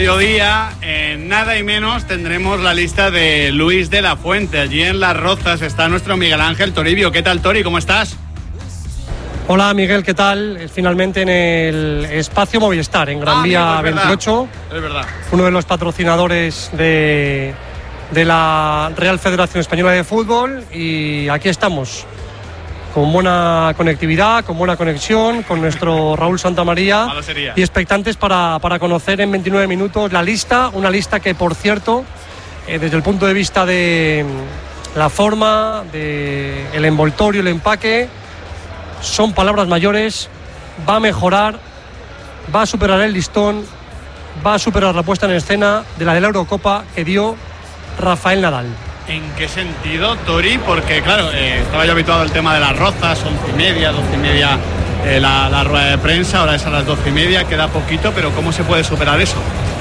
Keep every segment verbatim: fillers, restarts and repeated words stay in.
Mediodía, en nada y menos tendremos la lista de Luis de la Fuente. Allí en Las Rozas está nuestro Miguel Ángel Toribio. ¿Qué tal, Tori? ¿Cómo estás? Hola, Miguel, ¿qué tal? Finalmente en el espacio Movistar, en Gran ah, Vía amigo, es veintiocho. Verdad. Es verdad. Uno de los patrocinadores de, de la Real Federación Española de Fútbol. Y aquí estamos, con buena conectividad, con buena conexión, con nuestro Raúl Santamaría y expectantes para, para conocer en veintinueve minutos la lista, una lista que, por cierto, eh, desde el punto de vista de la forma, de el envoltorio, el empaque, son palabras mayores, va a mejorar, va a superar el listón, va a superar la puesta en escena de la de la Eurocopa que dio Rafael Nadal. ¿En qué sentido, Tori? Porque, claro, eh, estaba yo habituado al tema de Las Rozas, once y media, doce y media eh, la, la rueda de prensa, ahora es a las doce y media, queda poquito, pero ¿cómo se puede superar eso?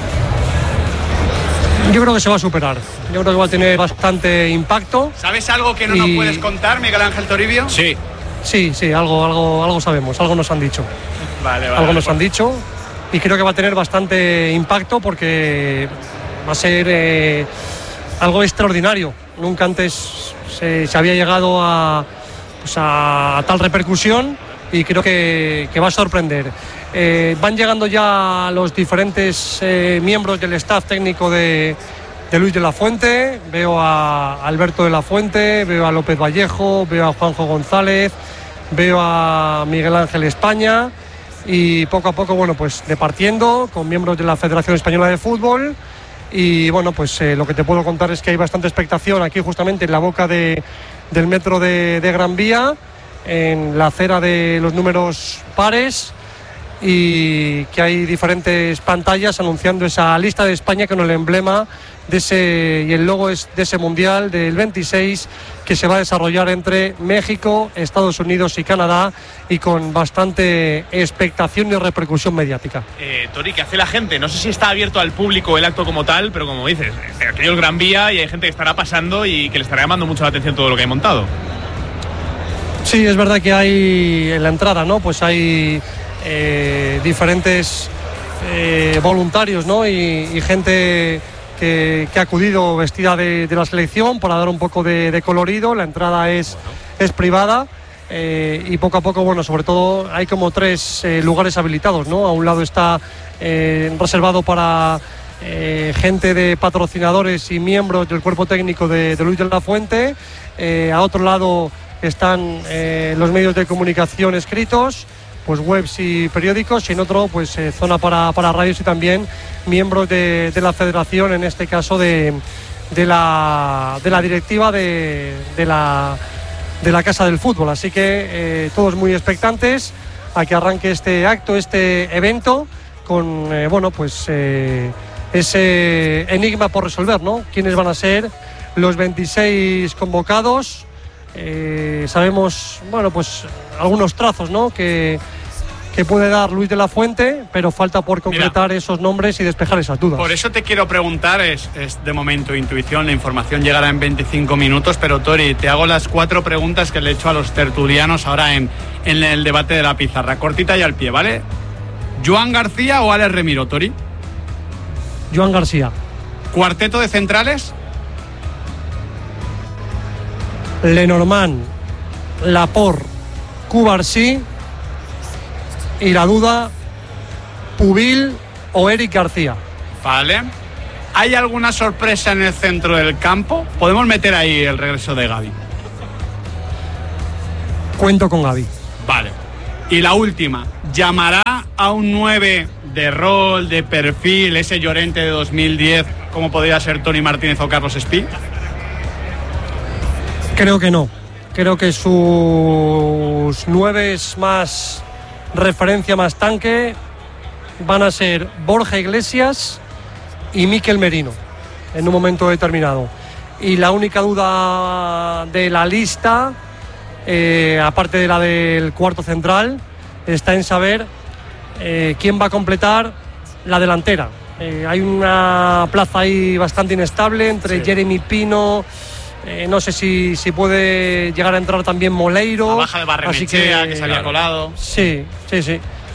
Yo creo que se va a superar, yo creo que va a tener bastante impacto. ¿Sabes algo que no y... nos puedes contar, Miguel Ángel Toribio? Sí. Sí, sí, algo, algo, algo sabemos, algo nos han dicho. Vale, vale. Algo nos pues... han dicho y creo que va a tener bastante impacto porque va a ser... Eh, algo extraordinario. Nunca antes se, se había llegado a, pues a, a tal repercusión y creo que, que va a sorprender. Eh, van llegando ya los diferentes eh, miembros del staff técnico de, de Luis de la Fuente. Veo a Alberto de la Fuente, veo a López Vallejo, veo a Juanjo González, veo a Miguel Ángel España y poco a poco, bueno, pues departiendo con miembros de la Federación Española de Fútbol. Y bueno, pues eh, lo que te puedo contar es que hay bastante expectación aquí justamente en la boca de, del metro de, de Gran Vía, en la acera de los números pares, y que hay diferentes pantallas anunciando esa lista de España con el emblema de ese, y el logo es de ese mundial del veintiséis que se va a desarrollar entre México, Estados Unidos y Canadá, y con bastante expectación y repercusión mediática. Eh, Tori, ¿qué hace la gente? No sé si está abierto al público el acto como tal, pero como dices, aquello es Gran Vía y hay gente que estará pasando y que le estará llamando mucho la atención todo lo que hay montado. Sí, es verdad que hay en la entrada, ¿no? Pues hay eh, diferentes eh, voluntarios, ¿no? Y, y gente que, que ha acudido vestida de, de la selección para dar un poco de, de colorido. La entrada es, es privada. Eh, y poco a poco, bueno, sobre todo hay como tres eh, lugares habilitados, ¿no? A un lado está eh, reservado para eh, gente de patrocinadores y miembros del cuerpo técnico de, de Luis de la Fuente. Eh, a otro lado están eh, los medios de comunicación escritos, pues webs y periódicos, y en otro, pues eh, zona para, para radios y también miembros de, de la federación, en este caso de, de, la, de la directiva de, de la... de la Casa del Fútbol, así que eh, todos muy expectantes a que arranque este acto, este evento, con eh, bueno, pues eh, ese enigma por resolver, ¿no? ¿Quiénes van a ser los veintiséis convocados? Eh, sabemos, bueno, pues algunos trazos, ¿no? Que, que puede dar Luis de la Fuente, pero falta por concretar Mira, esos nombres y despejar esas dudas. Por eso te quiero preguntar, es, es de momento intuición, la información llegará en veinticinco minutos, pero Tori, te hago las cuatro preguntas que le he hecho a los tertulianos ahora en, en el debate de la pizarra, cortita y al pie, ¿vale? ¿Joan García o Alex Remiro, Tori? Joan García. ¿Cuarteto de centrales? Lenormand, Laporte, Cubarsí. Y la duda, Pubil o Eric García. Vale. ¿Hay alguna sorpresa en el centro del campo? Podemos meter ahí el regreso de Gavi. Cuento con Gavi. Vale. Y la última, ¿llamará a un nueve de rol, de perfil, ese Llorente de dos mil diez, como podría ser Tony Martínez o Carlos Espí? Creo que no. Creo que sus nueves más referencia, más tanque, van a ser Borja Iglesias y Mikel Merino en un momento determinado. Y la única duda de la lista, eh, aparte de la del cuarto central, está en saber eh, quién va a completar la delantera. Eh, hay una plaza ahí bastante inestable entre sí. Jeremy Pino. Eh, no sé si, si puede llegar a entrar también Moleiro. La baja de Barrenechea, que, que se había colado. Sí, sí, sí.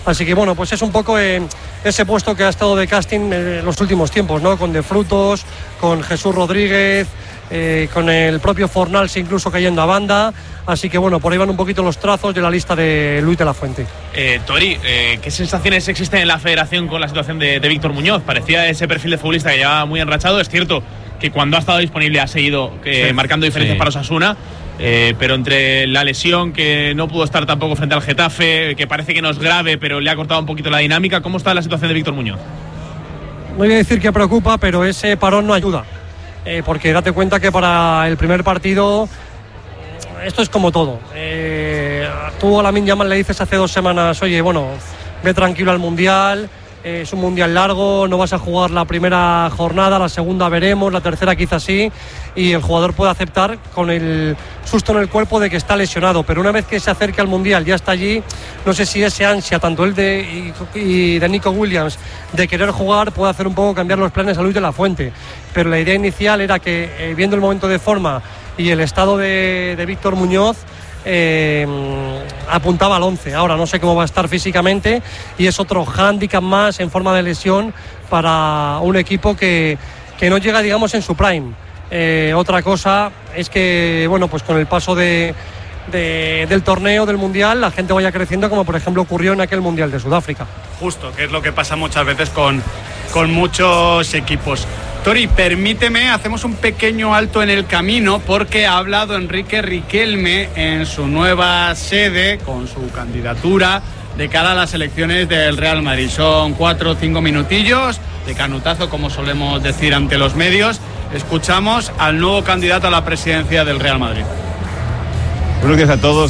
Así que bueno, pues es un poco eh, ese puesto que ha estado de casting en los últimos tiempos, ¿no? Con De Frutos, con Jesús Rodríguez, eh, con el propio Fornals incluso cayendo a banda. Así que bueno, por ahí van un poquito los trazos de la lista de Luis de la Fuente. Eh, Tori, eh, ¿qué sensaciones existen en la federación con la situación de, de Víctor Muñoz? Parecía ese perfil de futbolista que llevaba muy enrachado. Es cierto que cuando ha estado disponible ha seguido eh, sí, marcando diferencias sí. para Osasuna, eh, pero entre la lesión, que no pudo estar tampoco frente al Getafe, que parece que no es grave, pero le ha cortado un poquito la dinámica, ¿cómo está la situación de Víctor Muñoz? No voy a decir que preocupa, pero ese parón no ayuda, eh, porque date cuenta que para el primer partido esto es como todo. Eh, tú a Lamine Yamal le dices hace dos semanas, oye, bueno, ve tranquilo al Mundial, eh, es un Mundial largo, no vas a jugar la primera jornada, la segunda veremos, la tercera quizás sí, y el jugador puede aceptar con el susto en el cuerpo de que está lesionado, pero una vez que se acerca al Mundial, ya está allí, no sé si ese ansia, tanto el de, y, y de Nico Williams, de querer jugar, puede hacer un poco cambiar los planes a Luis de la Fuente, pero la idea inicial era que, eh, viendo el momento de forma y el estado de, de Víctor Muñoz, eh, apuntaba al once. Ahora no sé cómo va a estar físicamente y es otro hándicap más en forma de lesión para un equipo que, que no llega, digamos, en su prime. Eh, otra cosa es que, bueno, pues con el paso de, de, del torneo, del Mundial, la gente vaya creciendo, como por ejemplo ocurrió en aquel Mundial de Sudáfrica. Justo, que es lo que pasa muchas veces con, con muchos equipos. Tori, permíteme, hacemos un pequeño alto en el camino porque ha hablado Enrique Riquelme en su nueva sede con su candidatura de cara a las elecciones del Real Madrid. Son cuatro o cinco minutillos de canutazo, como solemos decir ante los medios. Escuchamos al nuevo candidato a la presidencia del Real Madrid. Buenos días a todos.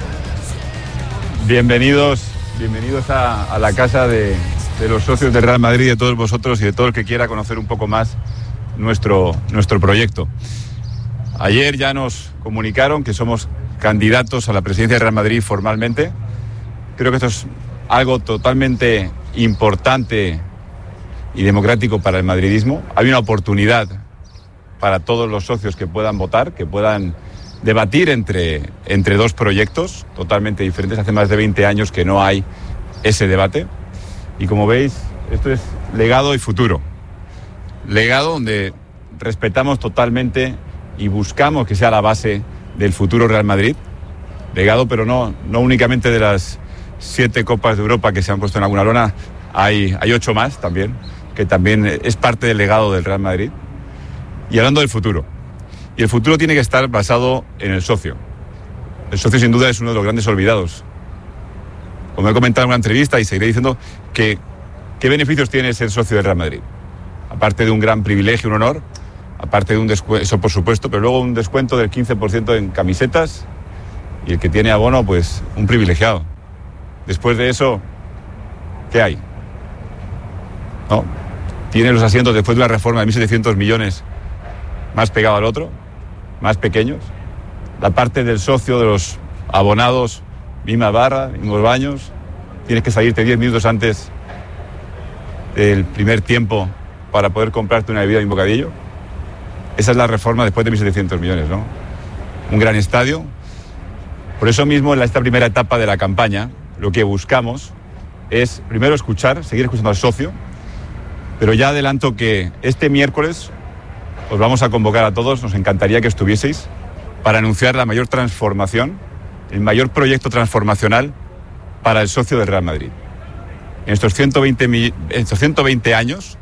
Bienvenidos, bienvenidos a, a la casa de... de los socios del Real Madrid, de todos vosotros y de todo el que quiera conocer un poco más nuestro, nuestro proyecto. Ayer ya nos comunicaron que somos candidatos a la presidencia del Real Madrid formalmente. Creo que esto es algo totalmente importante y democrático para el madridismo. Hay una oportunidad para todos los socios que puedan votar, que puedan debatir entre, entre dos proyectos totalmente diferentes. Hace más de veinte años que no hay ese debate. Y como veis, esto es legado y futuro. Legado donde respetamos totalmente y buscamos que sea la base del futuro Real Madrid. Legado, pero no, no únicamente de las siete Copas de Europa que se han puesto en alguna lona. Hay, hay ocho más también, que también es parte del legado del Real Madrid. Y hablando del futuro. Y el futuro tiene que estar basado en el socio. El socio sin duda es uno de los grandes olvidados. Como he comentado en una entrevista y seguiré diciendo que qué beneficios tiene ser socio del Real Madrid. Aparte de un gran privilegio, un honor, aparte de un descuento, eso por supuesto, pero luego un descuento del quince por ciento en camisetas y el que tiene abono, pues un privilegiado. Después de eso, ¿qué hay? ¿No? Tiene los asientos después de una reforma de mil setecientos millones más pegado al otro, más pequeños. La parte del socio, de los abonados, misma barra, mismos baños, tienes que salirte diez minutos antes del primer tiempo para poder comprarte una bebida y un bocadillo. Esa es la reforma después de mil setecientos millones, ¿no? Un gran estadio. Por eso mismo, en esta primera etapa de la campaña, lo que buscamos es primero escuchar, seguir escuchando al socio, pero ya adelanto que este miércoles os vamos a convocar a todos, nos encantaría que estuvieseis, para anunciar la mayor transformación, el mayor proyecto transformacional para el socio del Real Madrid. En estos ciento veinte, en estos ciento veinte años,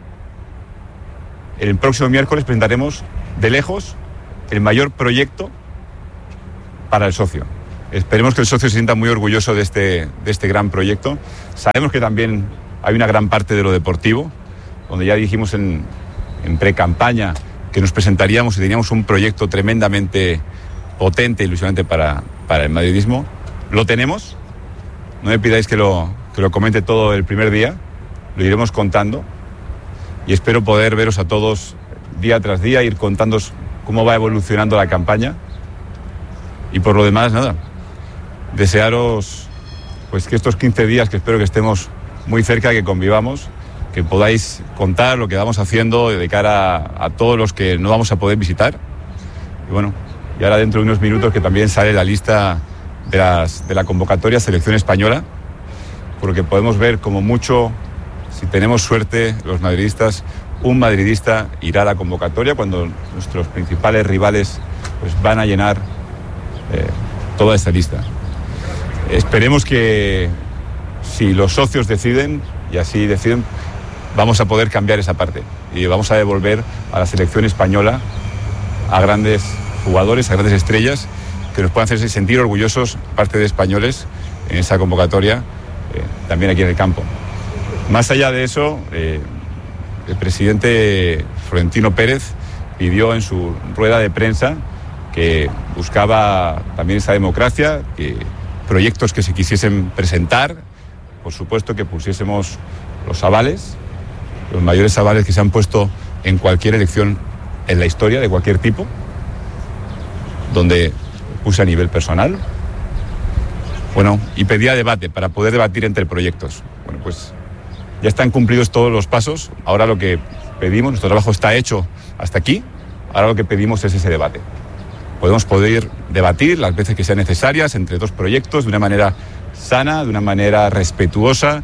el próximo miércoles presentaremos de lejos el mayor proyecto para el socio. Esperemos que el socio se sienta muy orgulloso de este, de este gran proyecto. Sabemos que también hay una gran parte de lo deportivo, donde ya dijimos en, en pre-campaña que nos presentaríamos y teníamos un proyecto tremendamente potente e ilusionante para, para el madridismo. Lo tenemos. No me pidáis que lo, que lo comente todo el primer día. Lo iremos contando. Y espero poder veros a todos día tras día, ir contándoos cómo va evolucionando la campaña. Y por lo demás, nada. Desearos pues que estos quince días, que espero que estemos muy cerca, que convivamos, que podáis contar lo que vamos haciendo de cara a, a todos los que no vamos a poder visitar. Y bueno, y ahora dentro de unos minutos que también sale la lista de, las, de la convocatoria Selección Española, porque podemos ver como mucho, si tenemos suerte, los madridistas, un madridista irá a la convocatoria cuando nuestros principales rivales pues, van a llenar eh, toda esta lista. Esperemos que si los socios deciden, y así deciden, vamos a poder cambiar esa parte y vamos a devolver a la selección española a grandes jugadores, a grandes estrellas que nos puedan hacerse sentir orgullosos, parte de españoles, en esa convocatoria, eh, también aquí en el campo. Más allá de eso, eh, el presidente Florentino Pérez pidió en su rueda de prensa que buscaba también esa democracia, que proyectos que se quisiesen presentar, por supuesto que pusiésemos los avales, los mayores avales que se han puesto en cualquier elección en la historia de cualquier tipo, donde puse a nivel personal, bueno, y pedía debate para poder debatir entre proyectos. Bueno, pues ya están cumplidos todos los pasos, ahora lo que pedimos, nuestro trabajo está hecho hasta aquí, ahora lo que pedimos es ese debate. Podemos poder debatir las veces que sean necesarias entre dos proyectos de una manera sana, de una manera respetuosa.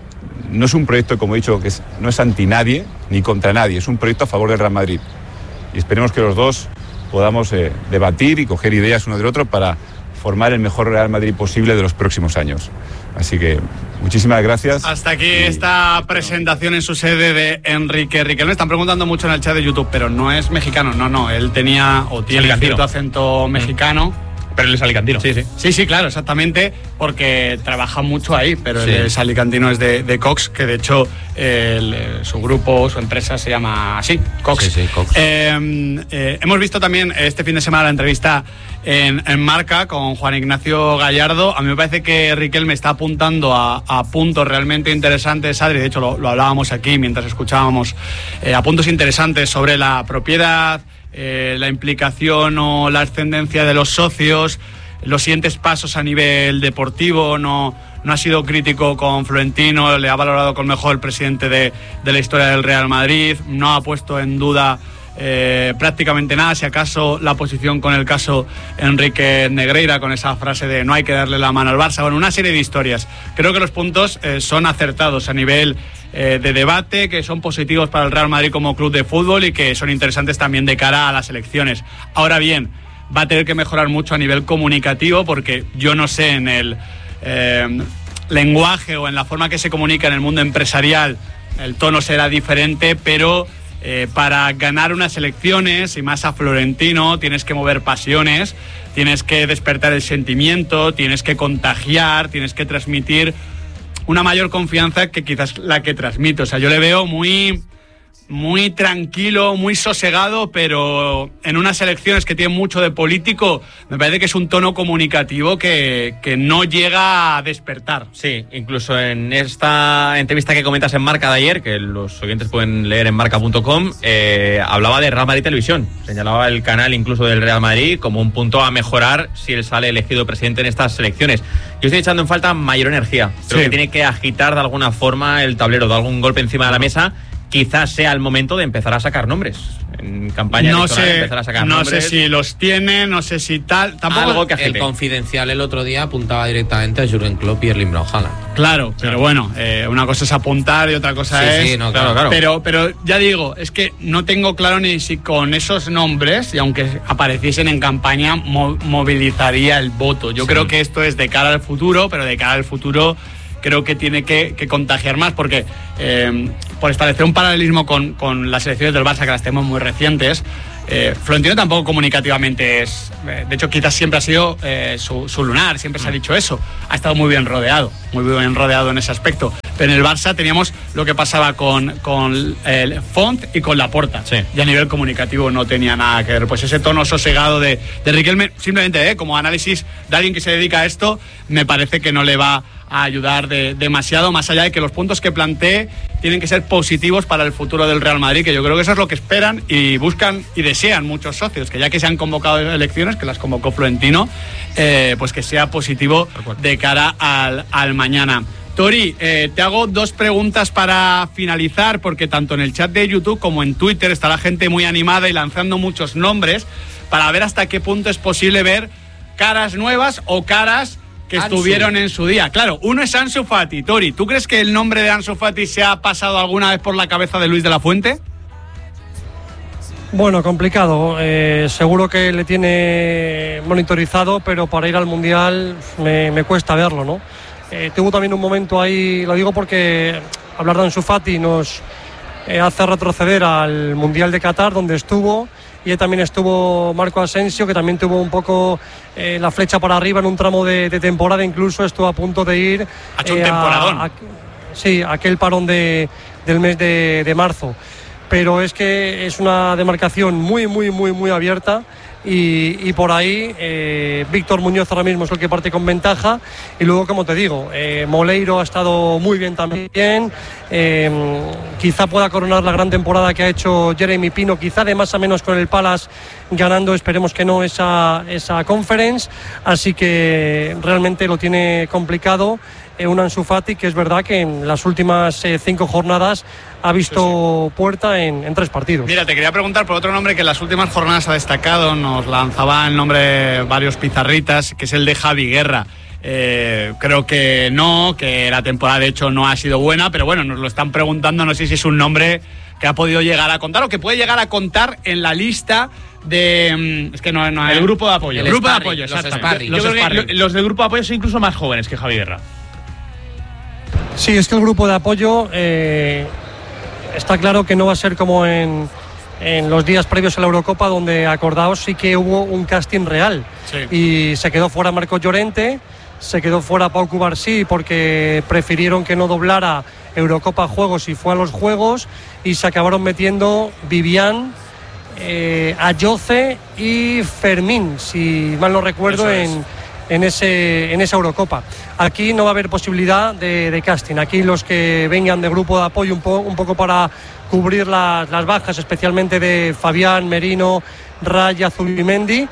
No es un proyecto, como he dicho, que es, no es anti nadie ni contra nadie, es un proyecto a favor del Real Madrid. Y esperemos que los dos podamos eh, debatir y coger ideas uno del otro para formar el mejor Real Madrid posible de los próximos años. Así que muchísimas gracias. Hasta aquí y... esta presentación en su sede de Enrique Riquelme. Me están preguntando mucho en el chat de YouTube, pero no es mexicano, no, no. Él tenía o tiene cierto acento mexicano. Pero él es alicantino. Sí, sí. Sí, sí, claro, exactamente, porque trabaja mucho ahí, pero sí. Él es alicantino, es de, de Cox, que de hecho el, su grupo, su empresa se llama así, Cox. Sí, sí, Cox. Eh, eh, hemos visto también este fin de semana la entrevista en, en Marca con Juan Ignacio Gallardo. A mí me parece que Riquelme está apuntando a, a puntos realmente interesantes, Adri, de hecho lo, lo hablábamos aquí mientras escuchábamos, eh, a puntos interesantes sobre la propiedad, Eh, la implicación o la ascendencia de los socios, los siguientes pasos a nivel deportivo. No, no ha sido crítico con Florentino, le ha valorado con mejor el presidente de, de la historia del Real Madrid, no ha puesto en duda eh, prácticamente nada, si acaso la posición con el caso Enrique Negreira, con esa frase de no hay que darle la mano al Barça. Bueno, una serie de historias. Creo que los puntos eh, son acertados a nivel eh, de debate, que son positivos para el Real Madrid como club de fútbol y que son interesantes también de cara a las elecciones. Ahora bien, va a tener que mejorar mucho a nivel comunicativo, porque yo no sé en el eh, lenguaje o en la forma que se comunica en el mundo empresarial, el tono será diferente, pero Eh, para ganar unas elecciones, y más a Florentino, tienes que mover pasiones, tienes que despertar el sentimiento, tienes que contagiar, tienes que transmitir una mayor confianza que quizás la que transmite. O sea, yo le veo muy, muy tranquilo, muy sosegado, pero en unas elecciones que tienen mucho de político, me parece que es un tono comunicativo que, que no llega a despertar. Sí, incluso en esta entrevista que comentas en Marca de ayer, que los oyentes pueden leer en marca punto com, eh, hablaba de Real Madrid Televisión, señalaba el canal incluso del Real Madrid como un punto a mejorar si él sale elegido presidente en estas elecciones. Yo estoy echando en falta mayor energía, creo sí. que tiene que agitar de alguna forma el tablero, dar algún golpe encima de la mesa. Quizás sea el momento de empezar a sacar nombres. En campaña no electoral sé, empezar a sacar no nombres. sé si los tiene, no sé si tal. Tampoco Algo que agite. El Confidencial el otro día apuntaba directamente a Jürgen Klopp y Erling Braut Haaland. Claro, pero Claro. bueno, eh, una cosa es apuntar y otra cosa Sí, es. sí, no, claro, claro. Pero, pero ya digo, es que no tengo claro ni si con esos nombres, y aunque apareciesen en campaña, mo- movilizaría el voto. Yo Sí. creo que esto es de cara al futuro, pero de cara al futuro creo que tiene que, que contagiar más, porque eh, por establecer un paralelismo con, con las elecciones del Barça, que las tenemos muy recientes, eh, Florentino tampoco comunicativamente es, eh, de hecho quizás siempre ha sido eh, su, su lunar, siempre se ha dicho eso, ha estado muy bien rodeado, muy bien rodeado en ese aspecto, pero en el Barça teníamos lo que pasaba con, con el Font y con Laporta, Sí. y a nivel comunicativo no tenía nada que ver, pues ese tono sosegado de, de Riquelme, simplemente eh, como análisis de alguien que se dedica a esto, me parece que no le va a ayudar de, demasiado, más allá de que los puntos que plantee tienen que ser positivos para el futuro del Real Madrid, que yo creo que eso es lo que esperan y buscan y desean muchos socios, que ya que se han convocado elecciones, que las convocó Florentino, eh, pues que sea positivo de cara al, al mañana. Tori, eh, te hago dos preguntas para finalizar, porque tanto en el chat de YouTube como en Twitter está la gente muy animada y lanzando muchos nombres para ver hasta qué punto es posible ver caras nuevas o caras que Ansu. estuvieron en su día. Claro, uno es Ansu Fati. Tori, ¿tú crees que el nombre de Ansu Fati se ha pasado alguna vez por la cabeza de Luis de la Fuente? Bueno, complicado. Eh, seguro que le tiene monitorizado, pero para ir al Mundial me, me cuesta verlo, ¿no? Eh, tuvo también un momento ahí, lo digo porque hablar de Ansu Fati nos eh, hace retroceder al Mundial de Qatar, donde estuvo, y ahí también estuvo Marco Asensio, que también tuvo un poco eh, la flecha para arriba en un tramo de, de temporada, incluso estuvo a punto de ir... Ha hecho un eh, temporadón. a, a, sí, aquel parón de, del mes de, de marzo. Pero es que es una demarcación muy, muy, muy, muy abierta y, y por ahí eh, Víctor Muñoz ahora mismo es el que parte con ventaja y luego, como te digo, eh, Moleiro ha estado muy bien también, eh, quizá pueda coronar la gran temporada que ha hecho Jeremy Pino, quizá de más a menos con el Palace ganando, esperemos que no, esa, esa conference, así que realmente lo tiene complicado. Un Ansu Fati que es verdad que en las últimas eh, cinco jornadas ha visto sí, sí. puerta en, en tres partidos. Mira, te quería preguntar por otro nombre que en las últimas jornadas ha destacado, nos lanzaba el nombre varios pizarritas, que es el de Javi Guerra. Eh, creo que no, que la temporada de hecho no ha sido buena, pero bueno, nos lo están preguntando, no sé si es un nombre que ha podido llegar a contar o que puede llegar a contar en la lista de... Es que no, no el grupo de apoyo. El, el grupo de apoyo, los sparring. Los, sparring. los del grupo de apoyo son incluso más jóvenes que Javi Guerra. Sí, es que el grupo de apoyo eh, está claro que no va a ser como en, en los días previos a la Eurocopa, donde, acordaos, sí que hubo un casting real. Sí. Y se quedó fuera Marco Llorente, se quedó fuera Pau Cubarsí porque prefirieron que no doblara Eurocopa Juegos y fue a los Juegos, y se acabaron metiendo Vivian, eh, Ayoce y Fermín, si mal no recuerdo, en... En, ese, en esa Eurocopa. Aquí no va a haber posibilidad de, de casting. Aquí los que vengan de grupo de apoyo un, po, un poco para cubrir las, las bajas, especialmente de Fabián, Merino, Raya, Zubimendi,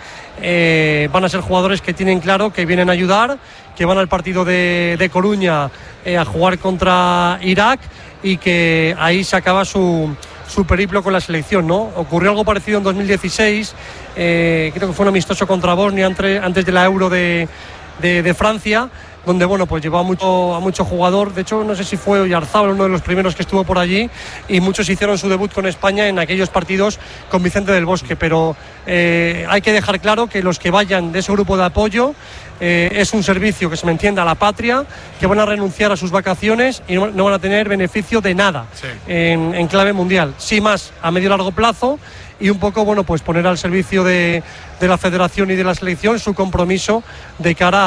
eh, van a ser jugadores que tienen claro que vienen a ayudar, que van al partido de, de Coruña eh, a jugar contra Irak y que ahí se acaba su... su periplo con la selección, ¿no? Ocurrió algo parecido en dos mil dieciséis, eh, creo que fue un amistoso contra Bosnia entre, antes de la Euro de, de, de Francia, donde, bueno, pues llevó a mucho, a mucho jugador. De hecho, no sé si fue Oyarzábal uno de los primeros que estuvo por allí, y muchos hicieron su debut con España en aquellos partidos con Vicente del Bosque, pero eh, hay que dejar claro que los que vayan de ese grupo de apoyo eh, es un servicio, que se me entienda, a la patria, que van a renunciar a sus vacaciones y no, no van a tener beneficio de nada sí. en, en clave mundial, sí más a medio y largo plazo, y un poco, bueno, pues poner al servicio de, de la federación y de la selección su compromiso de cara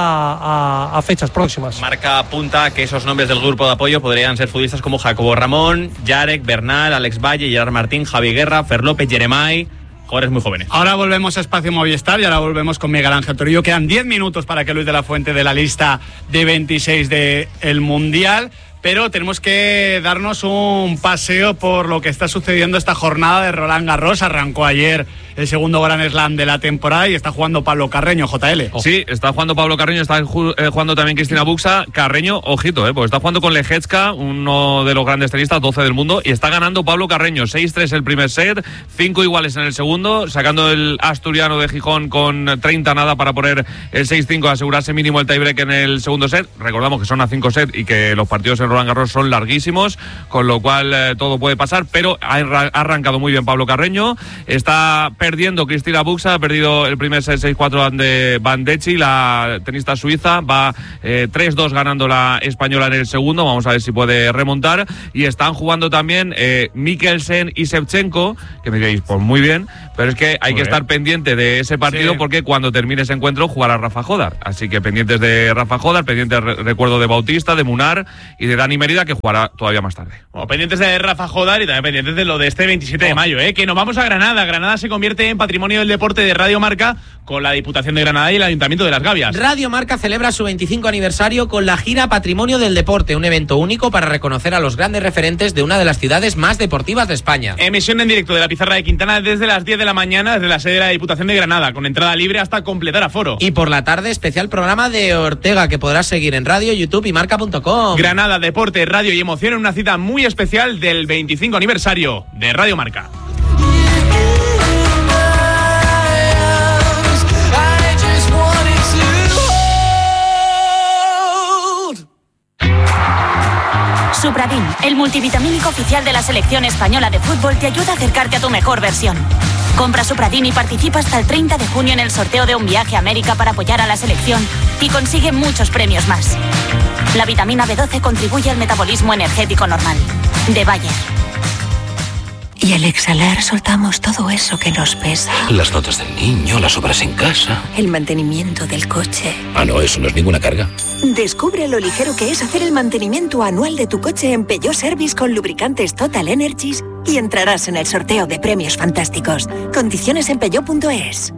a, a, a fechas próximas. Marca apunta que esos nombres del grupo de apoyo podrían ser futbolistas como Jacobo Ramón, Yarek, Bernal, Alex Valle, Gerard Martín, Javi Guerra, Fer López, Jeremai, jugadores muy jóvenes. Ahora volvemos a Espacio Movistar y ahora volvemos con Miguel Ángel Torillo. Quedan diez minutos para que Luis de la Fuente dé la lista de veintiséis del Mundial, pero tenemos que darnos un paseo por lo que está sucediendo esta jornada de Roland Garros. Arrancó ayer el segundo Grand Slam de la temporada y está jugando Pablo Carreño, J L. Sí, está jugando Pablo Carreño, está jugando también Cristina Buxa. Carreño, ojito, eh, porque está jugando con Lejecka, uno de los grandes tenistas, doce del mundo, y está ganando Pablo Carreño, seis tres el primer set, cinco iguales en el segundo, sacando el asturiano de Gijón con treinta nada para poner el seis cinco, asegurarse mínimo el tiebreak en el segundo set. Recordamos que son a cinco sets y que los partidos en Roland Garros son larguísimos, con lo cual eh, todo puede pasar, pero ha arrancado muy bien Pablo Carreño. Está perdiendo Cristina Buxa, ha perdido el primer set seis cuatro ante Van Decci, la tenista suiza, va eh, tres dos ganando la española en el segundo, vamos a ver si puede remontar. Y están jugando también eh, Mikkelsen y Shevchenko, que me diréis, pues muy bien, pero es que hay muy que bien. estar pendiente de ese partido, sí. porque cuando termine ese encuentro jugará Rafa Jodar, así que pendientes de Rafa Jodar, pendientes re- recuerdo de Bautista, de Munar y de Dani Mérida, que jugará todavía más tarde. Bueno, pendientes de Rafa Jodar y también pendientes de lo de este veintisiete oh. de mayo, ¿eh? Que nos vamos a Granada. Granada se convierte en patrimonio del deporte de Radio Marca con la Diputación de Granada y el Ayuntamiento de Las Gavias. Radio Marca celebra su veinticinco aniversario con la gira Patrimonio del Deporte, un evento único para reconocer a los grandes referentes de una de las ciudades más deportivas de España. Emisión en directo de la Pizarra de Quintana desde las diez de la mañana desde la sede de la Diputación de Granada, con entrada libre hasta completar aforo. Y por la tarde, especial programa de Ortega que podrás seguir en radio, YouTube y marca punto com. Granada, deporte, radio y emoción en una cita muy especial del veinticinco aniversario de Radio Marca. Supradin, el multivitamínico oficial de la selección española de fútbol, te ayuda a acercarte a tu mejor versión. Compra Supradin y participa hasta el treinta de junio en el sorteo de un viaje a América para apoyar a la selección y consigue muchos premios más. La vitamina B doce contribuye al metabolismo energético normal. De Bayer. Y al exhalar soltamos todo eso que nos pesa. Las notas del niño, las obras en casa. El mantenimiento del coche. Ah, no, eso no es ninguna carga. Descubre lo ligero que es hacer el mantenimiento anual de tu coche en Peugeot Service con lubricantes Total Energies y entrarás en el sorteo de premios fantásticos. Condiciones en peugeot punto es.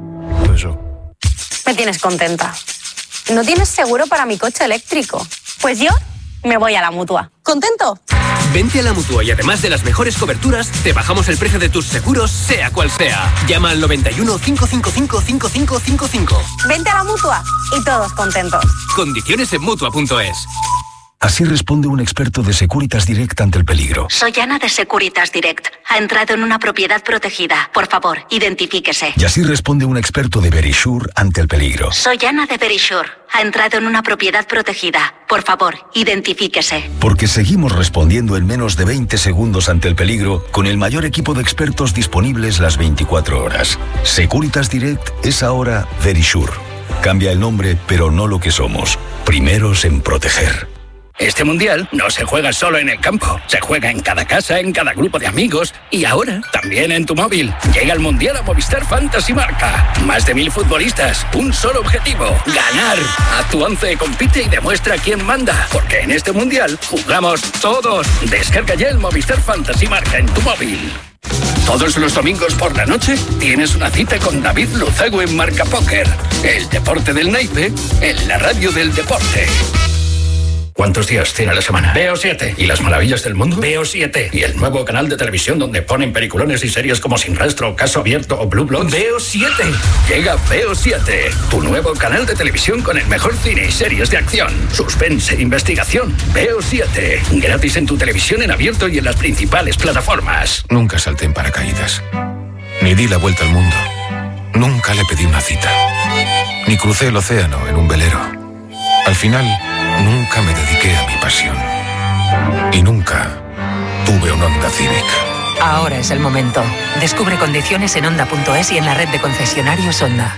Me tienes contenta. ¿No tienes seguro para mi coche eléctrico? Pues yo me voy a la Mutua. ¿Contento? Vente a la Mutua y además de las mejores coberturas, te bajamos el precio de tus seguros, sea cual sea. Llama al noventa y uno, cinco cinco cinco, cinco cinco cinco cinco. Vente a la Mutua y todos contentos. Condiciones en Mutua punto es. Así responde un experto de Securitas Direct ante el peligro. Soy Ana de Securitas Direct. Ha entrado en una propiedad protegida. Por favor, identifíquese. Y así responde un experto de Verisure ante el peligro. Soy Ana de Verisure. Ha entrado en una propiedad protegida. Por favor, identifíquese. Porque seguimos respondiendo en menos de veinte segundos ante el peligro con el mayor equipo de expertos disponibles las veinticuatro horas. Securitas Direct es ahora Verisure. Cambia el nombre, pero no lo que somos. Primeros en proteger. Este mundial no se juega solo en el campo, se juega en cada casa, en cada grupo de amigos y ahora también en tu móvil. Llega el mundial a Movistar Fantasy Marca. Más de mil futbolistas, un solo objetivo: ganar. A tu once compite y demuestra quién manda, porque en este mundial jugamos todos. Descarga ya el Movistar Fantasy Marca en tu móvil. Todos los domingos por la noche tienes una cita con David Luzago en Marca Póker. El deporte del naipe en la radio del deporte. ¿Cuántos días tiene la semana? Veo siete. ¿Y las maravillas del mundo? Veo siete. ¿Y el nuevo canal de televisión donde ponen peliculones y series como Sin Rastro, Caso Abierto o Blue Bloods? Veo siete. Llega Veo siete, tu nuevo canal de televisión con el mejor cine y series de acción, suspense e investigación. Veo siete. Gratis en tu televisión en abierto y en las principales plataformas. Nunca salté en paracaídas. Ni di la vuelta al mundo. Nunca le pedí una cita. Ni crucé el océano en un velero. Al final, nunca me dediqué a mi pasión. Y nunca tuve un Honda Civic. Ahora es el momento. Descubre condiciones en honda punto es y en la red de concesionarios Honda.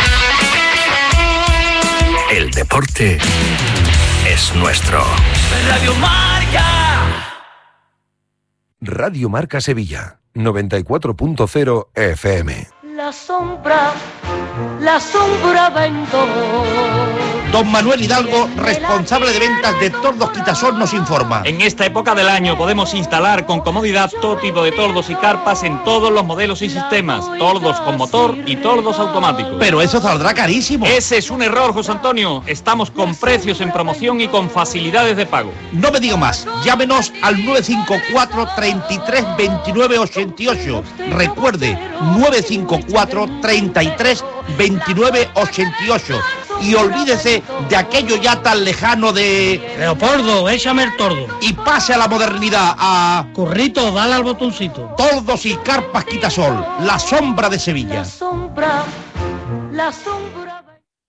El deporte es nuestro. Radio Marca. Radio Marca Sevilla, noventa y cuatro punto cero F M. La sombra, la sombra vendó. Don Manuel Hidalgo, responsable de ventas de Tordos Quitasol, nos informa. En esta época del año podemos instalar con comodidad todo tipo de tordos y carpas en todos los modelos y sistemas. Tordos con motor y tordos automáticos. Pero eso saldrá carísimo. Ese es un error, José Antonio. Estamos con precios en promoción y con facilidades de pago. No me digo más. Llámenos al nueve cinco cuatro, treinta y tres, veintinueve ochenta y ocho. Recuerde, nueve cinco cuatro, treinta y tres, veintinueve ochenta y ocho. Y olvídese de aquello ya tan lejano de... Leopoldo, échame el tordo. Y pase a la modernidad, a... Currito, dale al botoncito. Tordos y carpas Quitasol, la sombra de Sevilla. La sombra, la sombra...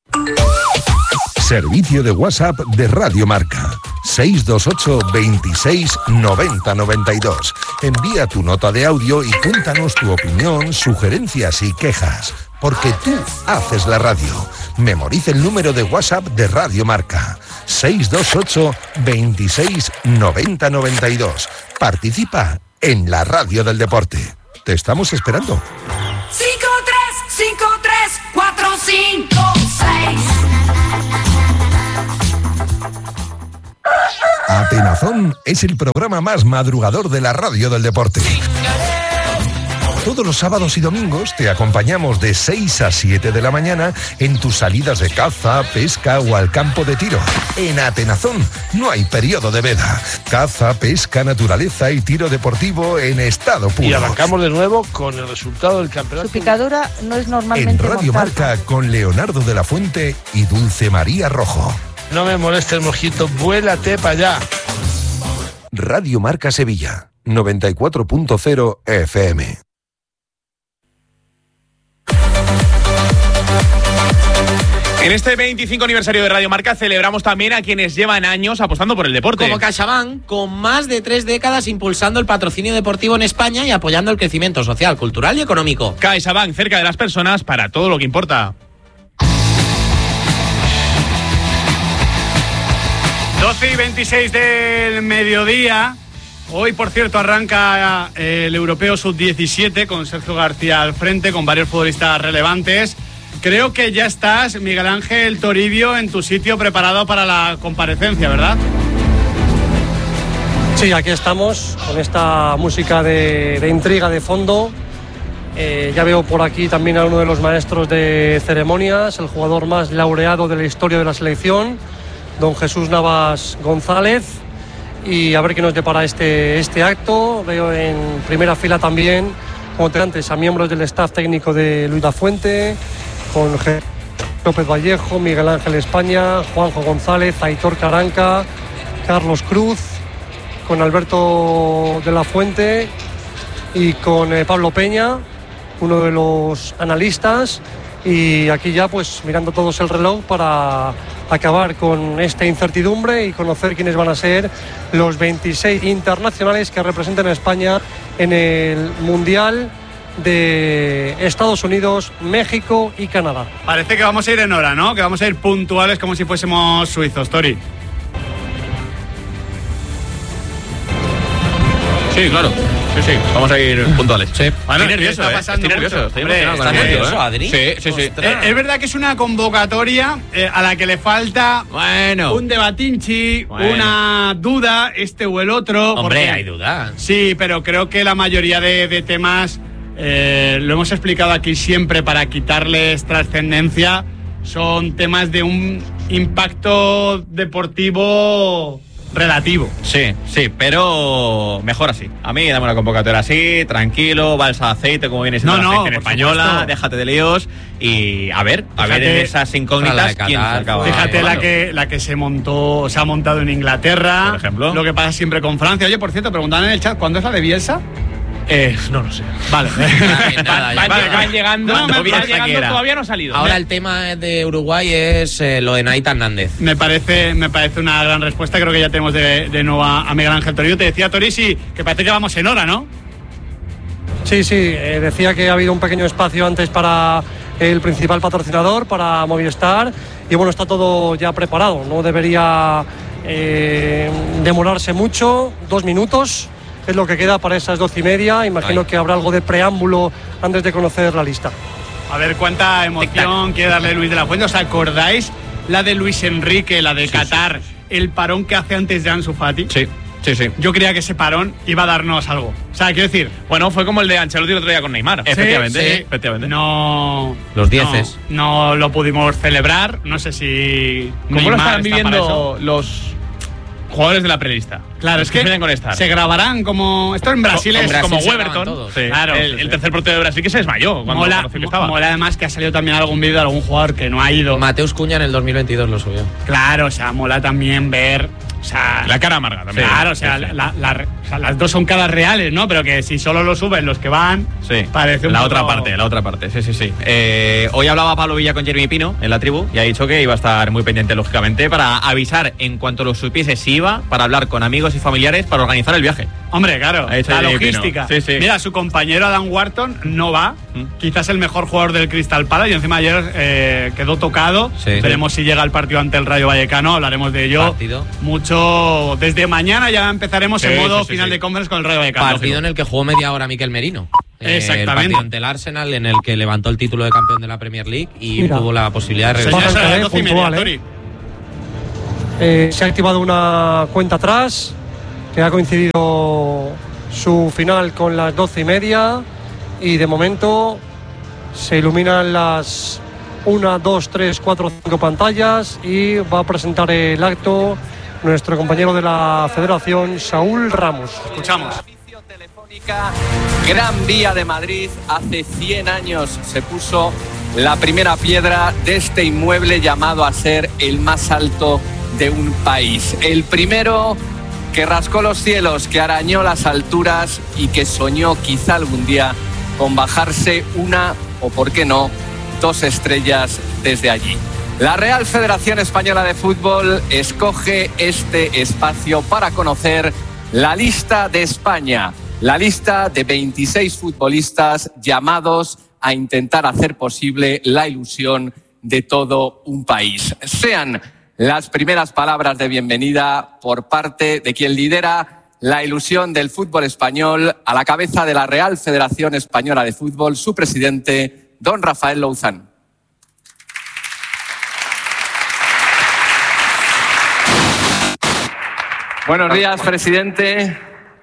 Servicio de WhatsApp de Radio Marca. seis dos ocho, veintiséis, noventa, noventa y dos. Envía tu nota de audio y cuéntanos tu opinión, sugerencias y quejas. Porque tú haces la radio. Memoriza el número de WhatsApp de Radio Marca. seis dos ocho, veintiséis, noventa, noventa y dos. Participa en la radio del deporte. Te estamos esperando. cinco tres, cinco tres, cuatro cinco seis. Atenazón es el programa más madrugador de la radio del deporte. Todos los sábados y domingos te acompañamos de seis a siete de la mañana en tus salidas de caza, pesca o al campo de tiro. En Atenazón no hay periodo de veda. Caza, pesca, naturaleza y tiro deportivo en estado puro. Y arrancamos de nuevo con el resultado del campeonato. Su picadura no es normalmente En Radio mortal. Marca con Leonardo de la Fuente y Dulce María Rojo. No me moleste el mosquito, vuélate para allá. Radio Marca Sevilla, noventa y cuatro punto cero F M. En este veinticinco aniversario de Radio Marca celebramos también a quienes llevan años apostando por el deporte. Como CaixaBank, con más de tres décadas impulsando el patrocinio deportivo en España y apoyando el crecimiento social, cultural y económico. CaixaBank, cerca de las personas para todo lo que importa. doce y veintiséis del mediodía. Hoy, por cierto, arranca el Europeo sub diecisiete con Sergio García al frente, con varios futbolistas relevantes. Creo que ya estás, Miguel Ángel Toribio, en tu sitio preparado para la comparecencia, ¿verdad? Sí, aquí estamos con esta música de, de intriga de fondo. Eh, ya veo por aquí también a uno de los maestros de ceremonias, el jugador más laureado de la historia de la selección, don Jesús Navas González. Y a ver qué nos depara este, este acto. Veo en primera fila también, como te antes, a miembros del staff técnico de Luis Lafuente, con G. López Vallejo, Miguel Ángel España, Juanjo González, Aitor Caranca, Carlos Cruz, con Alberto de la Fuente y con eh, Pablo Peña, uno de los analistas. Y aquí ya pues mirando todos el reloj para acabar con esta incertidumbre y conocer quiénes van a ser los veintiséis internacionales que representan a España en el Mundial de Estados Unidos, México y Canadá. Parece que vamos a ir en hora, ¿no? Que vamos a ir puntuales como si fuésemos suizos, Tori. Sí, claro. Sí, sí. Vamos a ir puntuales. Sí. Bueno, estoy nervioso, está ¿eh? pasando Estoy nervioso. mucho. Estoy Hombre, emocionado está con el nervioso, partido, ¿eh? Adri. Sí, sí, sí. Eh, es verdad que es una convocatoria eh, a la que le falta bueno. un debatinchi, Bueno. una duda, este o el otro. Hombre, porque- hay duda. Sí, pero creo que la mayoría de, de temas, eh, lo hemos explicado aquí siempre para quitarles trascendencia, son temas de un impacto deportivo relativo. Sí, sí, pero mejor así. A mí dame una convocatoria así, tranquilo, balsa de aceite, como viene siendo No, la no, selección por española, supuesto. déjate de líos y a ver, a Fíjate, ver en esas incógnitas quién se acaba. Fíjate la llevando. que, la que se montó, se ha montado en Inglaterra, Por ejemplo. lo que pasa siempre con Francia. Oye, por cierto, preguntaban en el chat, ¿cuándo es la de Bielsa? Eh, no lo sé. Vale. Nada, ya Van, está. van llegando, No, me van parece llegando, que era. todavía no ha salido. Ahora el tema de Uruguay es eh, lo de Naita Hernández. Me parece, me parece una gran respuesta. Creo que ya tenemos de, de nuevo a, a Miguel Ángel Toribio. Te decía, Tori, sí, que parece que vamos en hora, ¿no? Sí, sí, eh, decía que ha habido un pequeño espacio antes para el principal patrocinador, para Movistar, y bueno, está todo ya preparado, no debería eh, demorarse mucho, dos minutos es lo que queda para esas doce y media, imagino Ay. que habrá algo de preámbulo antes de conocer la lista. A ver cuánta emoción quiere darle Luis de la Fuente. ¿Os acordáis la de Luis Enrique, la de Sí, Qatar, el parón que hace antes de Ansu Fati? Sí, sí, sí. Yo creía que ese parón iba a darnos algo. O sea, quiero decir, Bueno, fue como el de Ancelotti el otro día con Neymar. Efectivamente, sí. efectivamente. no... Los dieces. No, no lo pudimos celebrar. No sé si... ¿Cómo lo Neymar están está para viviendo eso. los jugadores de la prelista? Claro, Los es que suelen con estar. se grabarán como... Esto en Brasil Co- es como Brasil se Weberton. graban todos. Sí. Claro, el, sí, el sí. tercer portero de Brasil que se desmayó cuando Mola, conoció que estaba. mola además que ha salido también algún vídeo de algún jugador que no ha ido. Mateus Cuña en el dos mil veintidós lo subió. Claro, o sea, mola también ver... O sea, La cara amarga también. Claro, o sea, Sí, sí. la- la- o sea, las dos son caras reales, ¿no? Pero que si solo lo suben los que van, Sí, parece un la poco- otra parte, la otra parte, sí, sí, sí. Eh, hoy hablaba Pablo Villa con Jeremy Pino en la tribu y ha dicho que iba a estar muy pendiente, lógicamente, para avisar en cuanto lo supiese si iba, para hablar con amigos y familiares para organizar el viaje. Hombre, claro, Ha hecho la Jeremy logística. Pino. Sí, sí. Mira, su compañero Adam Wharton no va, Mm. quizás el mejor jugador del Crystal Palace, y encima ayer eh, quedó tocado. Sí. Veremos si llega al partido ante el Rayo Vallecano, hablaremos de ello. Partido. Mucho, desde mañana ya empezaremos Sí, en modo sí, sí, final sí. de conference con el Rayo Vallecano. Partido en el que jugó media hora Mikel Merino. Eh, Exactamente. El partido ante el Arsenal, en el que levantó el título de campeón de la Premier League y Mira. tuvo la posibilidad de Señores, regresar. a las Baja el doce y media, puntual, ¿eh? Tori. Eh, se ha activado una cuenta atrás que ha coincidido su final con las doce y media y de momento se iluminan las una, dos, tres, cuatro, cinco pantallas y va a presentar el acto nuestro compañero de la Federación, Saúl Ramos. Escuchamos. Gran Vía de Madrid, hace cien años se puso la primera piedra de este inmueble llamado a ser el más alto de un país. El primero que rascó los cielos, que arañó las alturas y que soñó quizá algún día con bajarse una o, por qué no, dos estrellas desde allí. La Real Federación Española de Fútbol escoge este espacio para conocer la lista de España, la lista de veintiséis futbolistas llamados a intentar hacer posible la ilusión de todo un país. Sean las primeras palabras de bienvenida por parte de quien lidera la ilusión del fútbol español a la cabeza de la Real Federación Española de Fútbol, su presidente, don Rafael Louzán. Buenos días, presidente.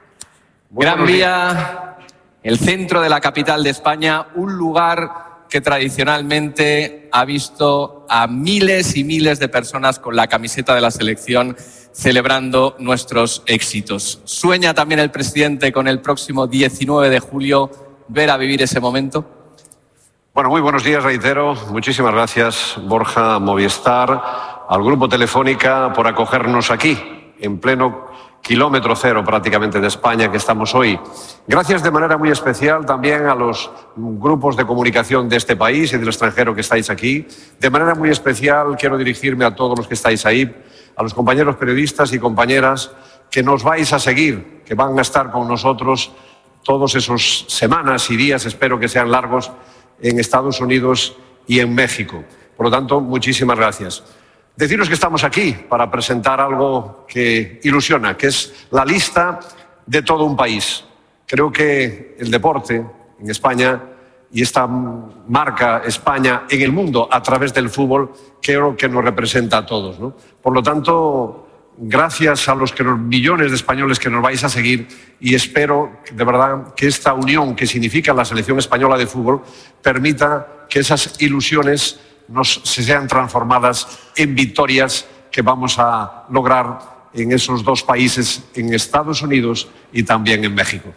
Gran Vía, el centro de la capital de España, un lugar que tradicionalmente ha visto a miles y miles de personas con la camiseta de la selección celebrando nuestros éxitos. ¿Sueña también el presidente con el próximo diecinueve de julio ver a vivir ese momento? Bueno, muy buenos días, reitero. Muchísimas gracias, Borja, Movistar, al Grupo Telefónica por acogernos aquí, en pleno kilómetro cero prácticamente de España que estamos hoy. Gracias de manera muy especial también a los grupos de comunicación de este país y del extranjero que estáis aquí. De manera muy especial quiero dirigirme a todos los que estáis ahí, a los compañeros periodistas y compañeras que nos vais a seguir, que van a estar con nosotros todos esos semanas y días, espero que sean largos, en Estados Unidos y en México. Por lo tanto, muchísimas gracias. Deciros que estamos aquí para presentar algo que ilusiona, que es la lista de todo un país. Creo que el deporte en España y esta marca España en el mundo a través del fútbol creo que nos representa a todos, ¿no? Por lo tanto, gracias a los, que los millones de españoles que nos vais a seguir y espero de verdad que esta unión que significa la selección española de fútbol permita que esas ilusiones nos se sean transformadas en victorias que vamos a lograr en esos dos países, en Estados Unidos y también en México.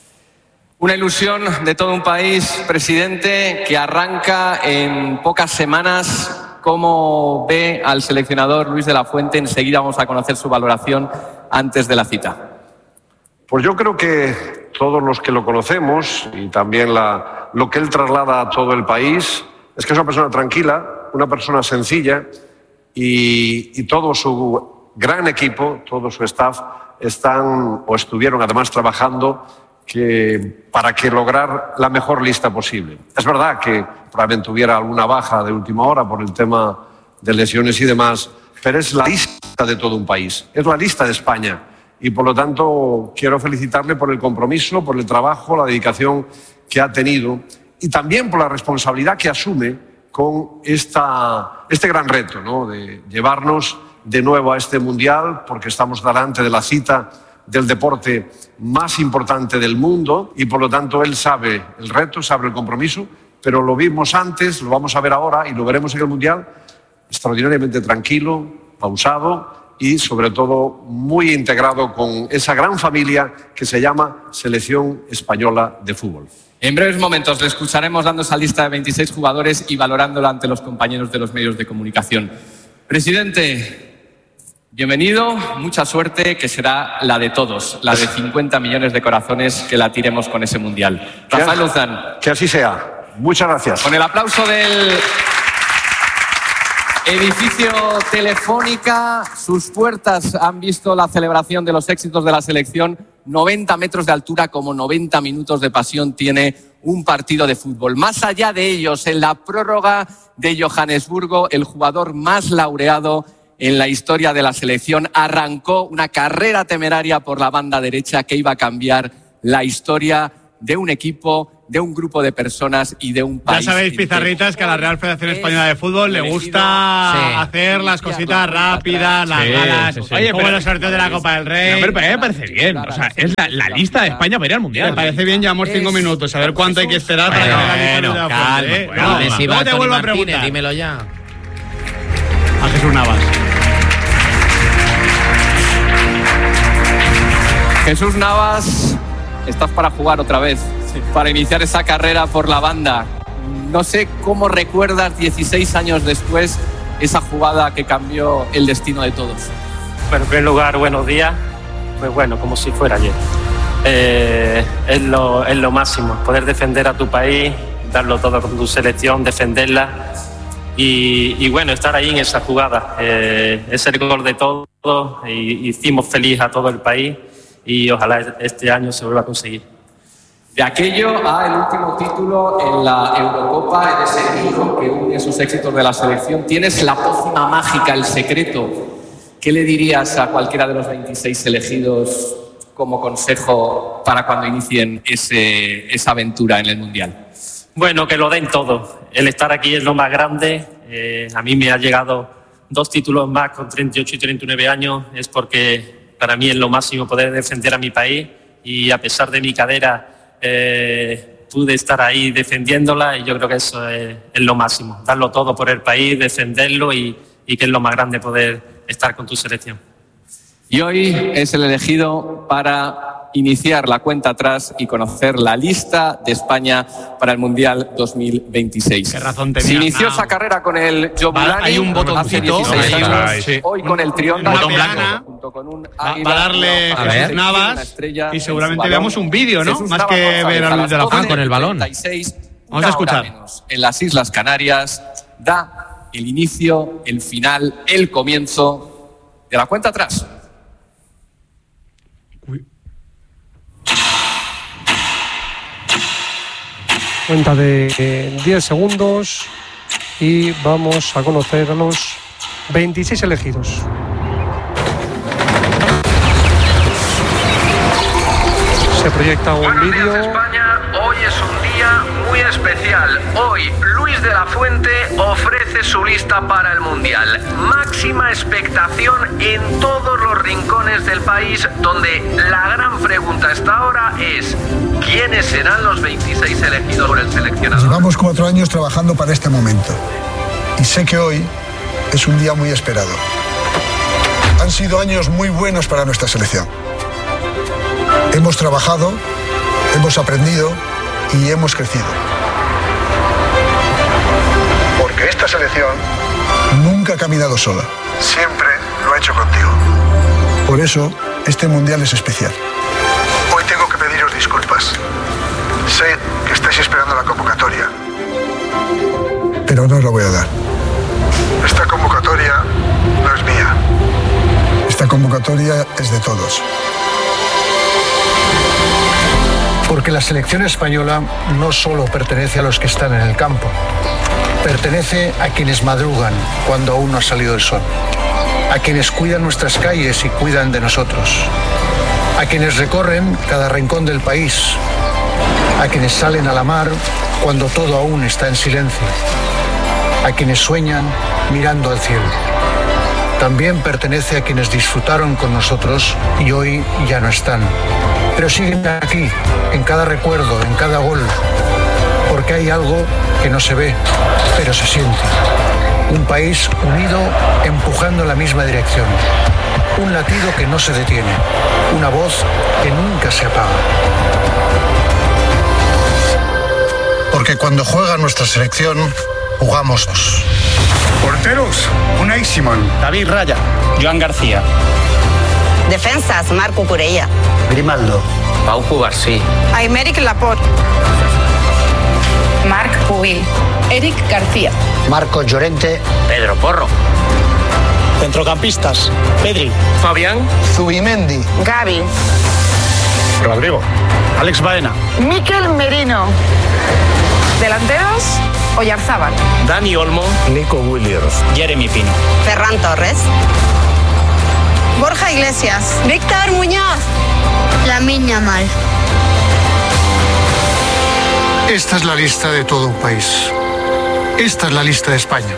Una ilusión de todo un país, presidente, que arranca en pocas semanas. ¿Cómo ve al seleccionador Luis de la Fuente? Enseguida vamos a conocer su valoración antes de la cita. Pues yo creo que todos los que lo conocemos y también la, lo que él traslada a todo el país es que es una persona tranquila, una persona sencilla y, y todo su gran equipo, todo su staff están o estuvieron además trabajando que, para que lograr la mejor lista posible. Es verdad que probablemente hubiera alguna baja de última hora por el tema de lesiones y demás, pero es la lista de todo un país, es la lista de España y por lo tanto quiero felicitarle por el compromiso, por el trabajo, la dedicación que ha tenido y también por la responsabilidad que asume con esta, este gran reto, ¿no? De llevarnos de nuevo a este Mundial, porque estamos delante de la cita del deporte más importante del mundo y por lo tanto él sabe el reto, sabe el compromiso, pero lo vimos antes, lo vamos a ver ahora y lo veremos en el Mundial extraordinariamente tranquilo, pausado y sobre todo muy integrado con esa gran familia que se llama Selección Española de Fútbol. En breves momentos le escucharemos dando esa lista de veintiséis jugadores y valorándola ante los compañeros de los medios de comunicación. Presidente, bienvenido, mucha suerte, que será la de todos, la de cincuenta millones de corazones que la tiremos con ese Mundial. Rafael Louzán. Que así sea. Muchas gracias. Con el aplauso del edificio Telefónica, sus puertas han visto la celebración de los éxitos de la selección. noventa metros de altura, como noventa minutos de pasión tiene un partido de fútbol. Más allá de ellos, en la prórroga de Johannesburgo, el jugador más laureado en la historia de la selección arrancó una carrera temeraria por la banda derecha que iba a cambiar la historia de un equipo, de un grupo de personas y de un país. Ya sabéis, pizarritas, que a la Real Federación Española de Fútbol le gusta sí. hacer las cositas rápidas, las sí, galas, sí, sí. Oye, como los sorteos de la Copa del Rey. No, pero me parece bien, o sea, es la, la lista de España para ir al Mundial. Me parece bien, llevamos cinco minutos, a ver cuánto hay que esperar para bueno, que la bueno, calma, ¿eh? Bueno, no, si va te vuelvo a preguntar. Dímelo ya. A Jesús Navas. Jesús Navas, estás para jugar otra vez. Sí. Para iniciar esa carrera por la banda. No sé cómo recuerdas dieciséis años después esa jugada que cambió el destino de todos. Bueno, en primer lugar, buenos días. Pues bueno, como si fuera ayer. Eh, es, lo, es lo máximo, poder defender a tu país, darlo todo con tu selección, defenderla. y, y bueno, estar ahí en esa jugada. Eh, es el gol de todo y hicimos feliz a todo el país y ojalá este año se vuelva a conseguir. De aquello a el último título en la Eurocopa, en ese hilo que une esos éxitos de la selección, tienes la pócima mágica, el secreto. ¿Qué le dirías a cualquiera de los veintiséis elegidos como consejo para cuando inicien ese, esa aventura en el Mundial? Bueno, que lo den todo. El estar aquí es lo más grande. Eh, a mí me ha llegado dos títulos más con treinta y ocho y treinta y nueve años. Es porque para mí es lo máximo poder defender a mi país y a pesar de mi cadera eh, pude estar ahí defendiéndola y yo creo que eso es, es lo máximo. Darlo todo por el país, defenderlo y, y que es lo más grande poder estar con tu selección. Y hoy es el elegido para iniciar la cuenta atrás y conocer la lista de España para el Mundial dos mil veintiséis. Qué razón tenía. Se inició no. esa carrera con el Jobulani. Hay un botoncito. dieciséis Hay años, un, sí. Hoy con el Trión un botón blanco. Junto con un Va, águila, va a darle una Jesús Navas y seguramente veamos un vídeo, ¿no? Jesús Más Navas que ver a Luis de la Ah, con el balón. treinta y seis, Vamos a escuchar. menos, en las Islas Canarias da el inicio, el final, el comienzo de la cuenta atrás. Cuenta de eh, diez segundos y vamos a conocer a los veintiséis elegidos. Se proyecta un Buenos vídeo. días, España. Hoy es un día muy especial. Hoy Luis de la Fuente ofrece su lista para el Mundial. Máxima expectación en todos los rincones del país, donde la gran pregunta hasta ahora es ¿quiénes serán los veintiséis elegidos por el seleccionador? Llevamos cuatro años trabajando para este momento y sé que hoy es un día muy esperado. Han sido años muy buenos para nuestra selección. Hemos trabajado, hemos aprendido y hemos crecido. Porque esta selección nunca ha caminado sola. Siempre lo ha hecho contigo. Por eso, este Mundial es especial. Hoy tengo que pediros disculpas. Sé que estáis esperando la convocatoria. Pero no os la voy a dar. Esta convocatoria no es mía. Esta convocatoria es de todos. Porque la selección española no solo pertenece a los que están en el campo, pertenece a quienes madrugan cuando aún no ha salido el sol, a quienes cuidan nuestras calles y cuidan de nosotros, a quienes recorren cada rincón del país, a quienes salen a la mar cuando todo aún está en silencio, a quienes sueñan mirando al cielo. También pertenece a quienes disfrutaron con nosotros y hoy ya no están, pero siguen aquí, en cada recuerdo, en cada gol, porque hay algo que no se ve, pero se siente. Un país unido, empujando en la misma dirección. Un latido que no se detiene. Una voz que nunca se apaga. Porque cuando juega nuestra selección, jugamos dos. Porteros, Unai Simón, David Raya, Joan García. Defensas, Marco Curella. Grimaldo, Pau Cubarsí. Aymeric Laporte. Marc Pubil. Eric García. Marcos Llorente. Pedro Porro. Centrocampistas, Pedri. Fabián. Zubimendi. Gavi. Rodrigo. Alex Baena. Mikel Merino. Delanteros, Oyarzábal. Dani Olmo. Nico Williams. Jeremy Pino. Ferran Torres. Borja Iglesias. Víctor Muñoz. Lamine Yamal. Esta es la lista de todo un país. Esta es la lista de España.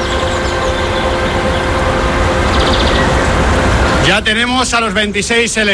Ya tenemos a los veintiséis elegidos.